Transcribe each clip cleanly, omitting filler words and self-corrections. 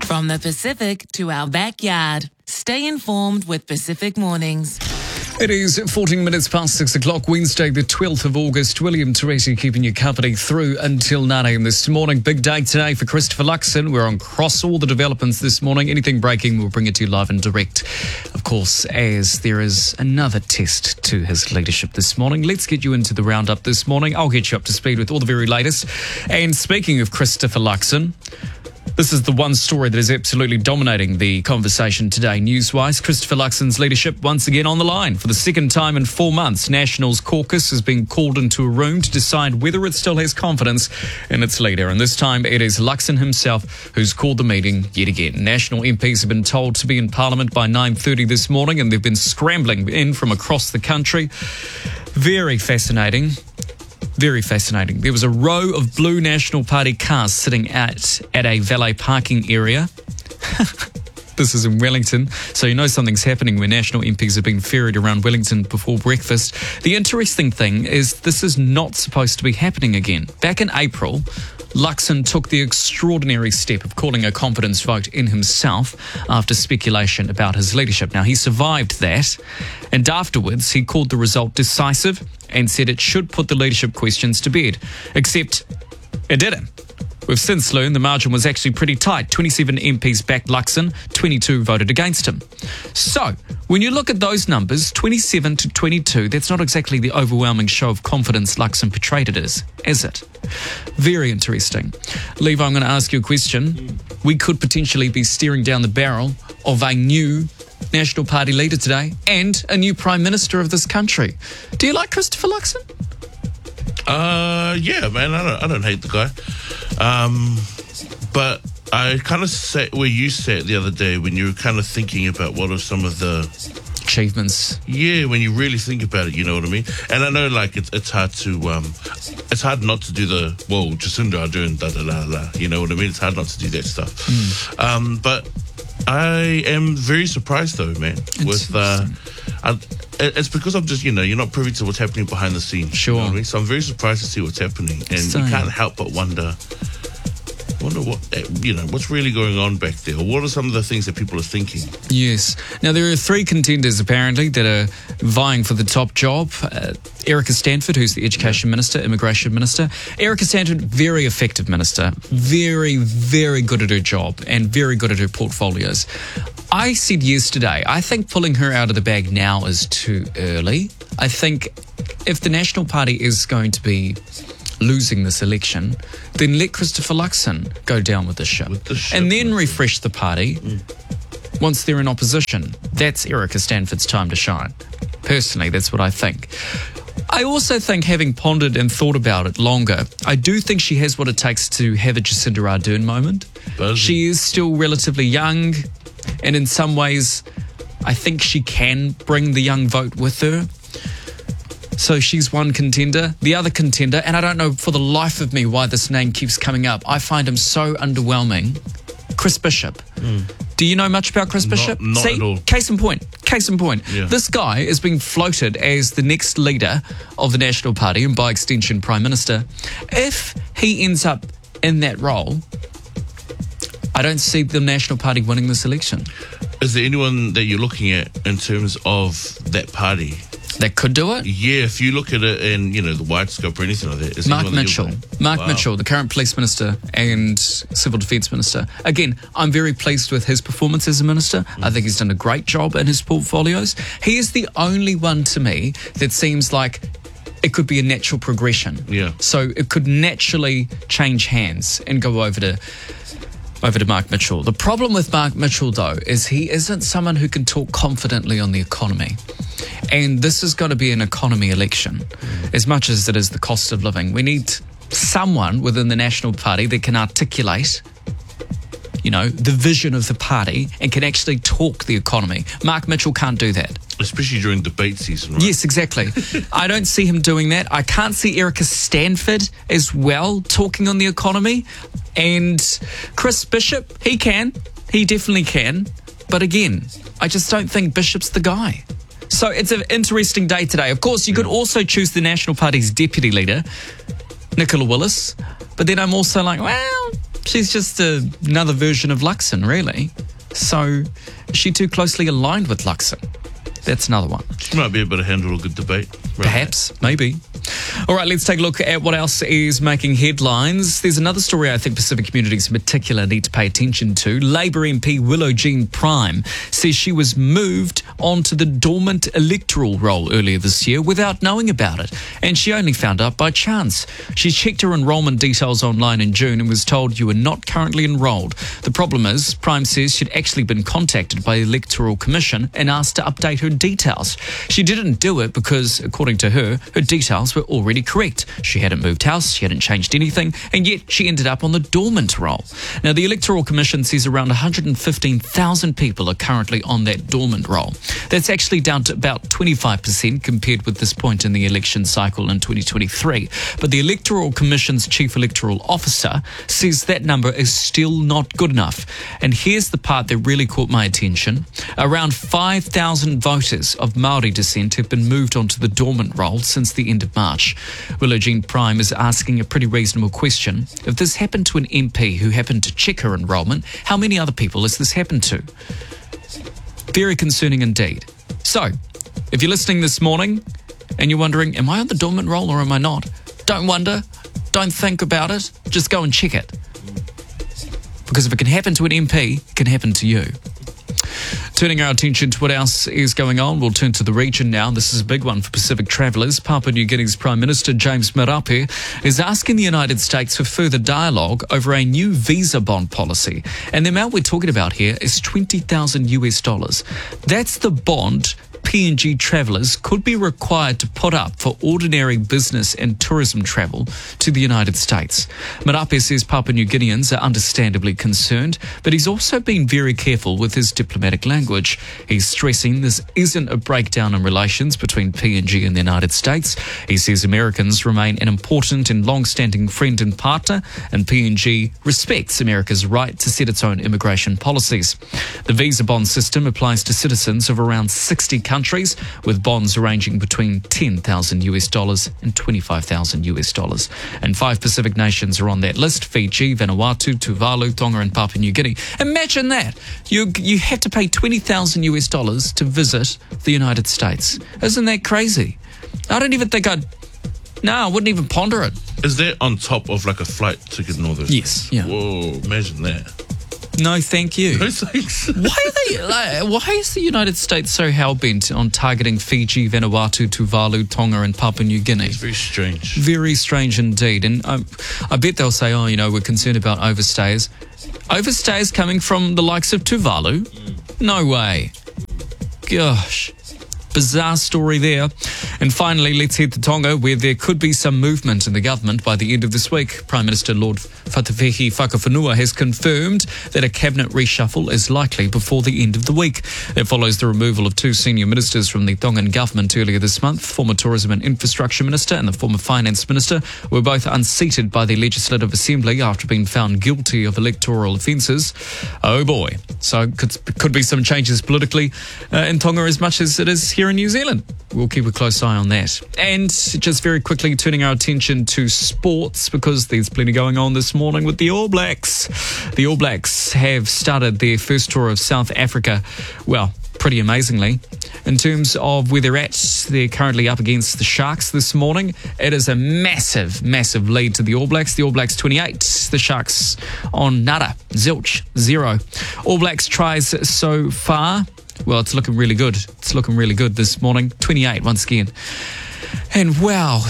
From the Pacific to our backyard. Stay informed with Pacific Mornings. It is 14 minutes past 6 o'clock, Wednesday, the 12th of August. William Teresi keeping you company through until 9 a.m. this morning. Big day today for Christopher Luxon. We're on cross all the developments this morning. Anything breaking, we'll bring it to you live and direct. Of course, as there is another test to his leadership this morning. Let's get you into the roundup this morning. I'll get you up to speed with all the very latest. And speaking of Christopher Luxon, this is the one story that is absolutely dominating the conversation today, news-wise. Christopher Luxon's leadership once again on the line. For the second time in 4 months, Nationals caucus has been called into a room to decide whether it still has confidence in its leader. And this time it is Luxon himself who's called the meeting yet again. National MPs have been told to be in Parliament by 9:30 this morning, and they've been scrambling in from across the country. Very fascinating. Very fascinating. There was a row of blue National Party cars sitting at a valet parking area. This is in Wellington, so you know something's happening when National MPs have been ferried around Wellington before breakfast. The interesting thing is this is not supposed to be happening again. Back in April, Luxon took the extraordinary step of calling a confidence vote in himself after speculation about his leadership. Now, he survived that, and afterwards he called the result decisive and said it should put the leadership questions to bed. Except it didn't. We've since learned the margin was actually pretty tight. 27 MPs backed Luxon, 22 voted against him. So, when you look at those numbers, 27 to 22, that's not exactly the overwhelming show of confidence Luxon portrayed it as, is it? Very interesting. Levi, I'm going to ask you a question. We could potentially be staring down the barrel of a new National Party leader today and a new Prime Minister of this country. Do you like Christopher Luxon? Yeah, man, I don't hate the guy. But I kind of sat where you sat the other day when you were kind of thinking about what are some of the achievements. Yeah, when you really think about it, you know what I mean? And I know, like, it's hard to, it's hard not to do the, well, Jacinda Ardern, da-da-da-da, you know what I mean? It's hard not to do that stuff. But I am very surprised, though, man, with, it's because I'm just, you're not privy to what's happening behind the scenes. Sure. You know what I mean? So I'm very surprised to see what's happening. And you can't help but wonder what, what's really going on back there. Or what are some of the things that people are thinking? Yes. Now, there are 3 contenders, apparently, that are vying for the top job. Erica Stanford, who's the Education Minister, Immigration Minister. Erica Stanford, very effective minister. Very, very good at her job and very good at her portfolios. I said yesterday, I think pulling her out of the bag now is too early. I think if the National Party is going to be losing this election, then let Christopher Luxon go down with the ship. And then refresh the party once they're in opposition. That's Erica Stanford's time to shine. Personally, that's what I think. I also think, having pondered and thought about it longer, I do think she has what it takes to have a Jacinda Ardern moment. She is still relatively young, and in some ways, I think she can bring the young vote with her. So she's one contender. The other contender, and I don't know for the life of me why this name keeps coming up, I find him so underwhelming, Chris Bishop. Do you know much about Chris Bishop? Not at all. Case in point. Yeah. This guy is being floated as the next leader of the National Party and by extension Prime Minister. If he ends up in that role, I don't see the National Party winning this election. Is there anyone that you're looking at in terms of that party that could do it? Yeah, if you look at it in, the wide scope or anything like that. Mark Mitchell. Mitchell, the current Police Minister and Civil Defence Minister. Again, I'm very pleased with his performance as a minister. I think he's done a great job in his portfolios. He is the only one to me that seems like it could be a natural progression. Yeah. So it could naturally change hands and go over to Mark Mitchell. The problem with Mark Mitchell, though, is he isn't someone who can talk confidently on the economy. And this is going to be an economy election, as much as it is the cost of living. We need someone within the National Party that can articulate, the vision of the party and can actually talk the economy. Mark Mitchell can't do that. Especially during debate season, right? Yes, exactly. I don't see him doing that. I can't see Erica Stanford as well talking on the economy. And Chris Bishop, he can. He definitely can. But again, I just don't think Bishop's the guy. So it's an interesting day today. Of course, you could also choose the National Party's deputy leader, Nicola Willis. But then I'm also like, well, She's just another version of Luxon, really. So, is she too closely aligned with Luxon? That's another one. She might be able to handle a good debate. Right? Perhaps, maybe. All right, let's take a look at what else is making headlines. There's another story I think Pacific communities in particular need to pay attention to. Labour MP Willow Jean Prime says she was moved onto the dormant electoral roll earlier this year without knowing about it, and she only found out by chance. She checked her enrolment details online in June and was told you were not currently enrolled. The problem is, Prime says she'd actually been contacted by the Electoral Commission and asked to update her details. She didn't do it because, according to her details were already correct. She hadn't moved house, she hadn't changed anything, and yet she ended up on the dormant roll. Now, the Electoral Commission says around 115,000 people are currently on that dormant roll. That's actually down to about 25% compared with this point in the election cycle in 2023. But the Electoral Commission's Chief Electoral Officer says that number is still not good enough. And here's the part that really caught my attention. Around 5,000 voters of Māori descent have been moved onto the dormant roll since the end of March. Willow Jean Prime is asking a pretty reasonable question. If this happened to an MP who happened to check her enrolment, how many other people has this happened to? Very concerning indeed. So, if you're listening this morning and you're wondering, am I on the dormant roll or am I not? Don't wonder. Don't think about it. Just go and check it. Because if it can happen to an MP, it can happen to you. Turning our attention to what else is going on, we'll turn to the region now. This is a big one for Pacific travellers. Papua New Guinea's Prime Minister James Marape is asking the United States for further dialogue over a new visa bond policy. And the amount we're talking about here is $20,000. That's the bond PNG travellers could be required to put up for ordinary business and tourism travel to the United States. Marape says Papua New Guineans are understandably concerned, but he's also been very careful with his diplomatic language. He's stressing this isn't a breakdown in relations between PNG and the United States. He says Americans remain an important and long-standing friend and partner, and PNG respects America's right to set its own immigration policies. The visa bond system applies to citizens of around 60 countries, with bonds ranging between $10,000 and $25,000. And 5 Pacific nations are on that list: Fiji, Vanuatu, Tuvalu, Tonga and Papua New Guinea. Imagine that. You have to pay $20,000 to visit the United States. Isn't that crazy? I don't even think I wouldn't even ponder it. Is that on top of like a flight ticket and all this? Yes. Yeah. Whoa, imagine that. No, thank you. No thanks. Why is the United States so hell-bent on targeting Fiji, Vanuatu, Tuvalu, Tonga and Papua New Guinea? It's very strange. Very strange indeed. And I bet they'll say, we're concerned about overstayers. Overstayers coming from the likes of Tuvalu? No way. Gosh. Bizarre story there. And finally, let's head to Tonga, where there could be some movement in the government by the end of this week. Prime Minister Lord Fatawhi Whakawhenua has confirmed that a cabinet reshuffle is likely before the end of the week. That follows the removal of 2 senior ministers from the Tongan government earlier this month. Former Tourism and Infrastructure Minister and the former Finance Minister were both unseated by the Legislative Assembly after being found guilty of electoral offences. Oh boy. So could be some changes politically in Tonga as much as it is here in New Zealand. We'll keep a close eye on that. And just very quickly turning our attention to sports, because there's plenty going on this morning with the All Blacks. The All Blacks have started their first tour of South Africa, well, pretty amazingly. In terms of where they're at, they're currently up against the Sharks this morning. It is a massive, massive lead to the All Blacks. The All Blacks 28, the Sharks on nada, zilch, 0. All Blacks tries so far, well, it's looking really good. It's looking really good this morning. 28 once again. And wow.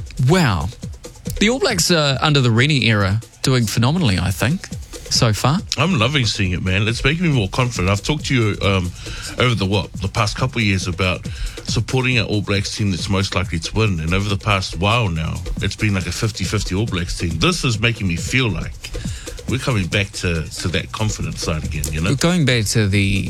The All Blacks are under the Rennie era doing phenomenally, I think, so far. I'm loving seeing it, man. It's making me more confident. I've talked to you over the past couple of years about supporting an All Blacks team that's most likely to win. And over the past while now, it's been like a 50-50 All Blacks team. This is making me feel like we're coming back to that confident side again, you know? We're going back to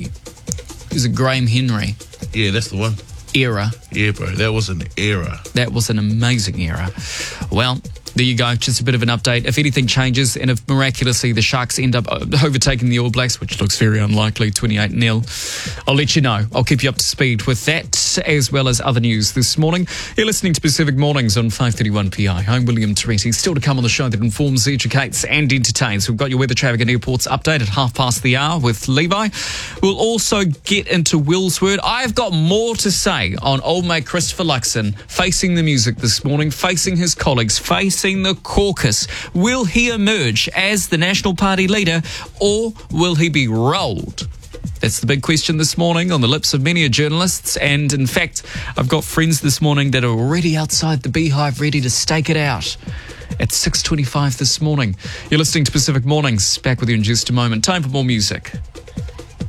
is it Graham Henry? Yeah, that's the one. Era. Yeah, bro, that was an era. That was an amazing era. Well, There you go, just a bit of an update. If anything changes and if miraculously the Sharks end up overtaking the All Blacks, which looks very unlikely, 28-0, I'll let you know. I'll keep you up to speed with that, as well as other news this morning. You're listening to Pacific Mornings on 531 PI. I'm William Teresi. Still to come on the show that informs, educates and entertains. We've got your weather, traffic and airports update at 1:30 with Levi. We'll also get into Will's word. I've got more to say on old mate Christopher Luxon facing the music this morning, facing his colleagues, facing the caucus. Will he emerge as the National Party leader, or will he be rolled? That's the big question this morning on the lips of many journalists. And in fact, I've got friends this morning that are already outside the beehive ready to stake it out at 6:25 this morning. You're listening to Pacific Mornings. Back with you in just a moment. Time for more music.